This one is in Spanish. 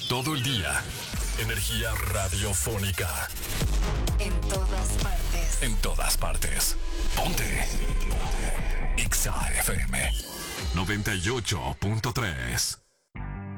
Todo el día. Energía radiofónica. En todas partes. En todas partes. Ponte. Ponte. Exa FM 98.3.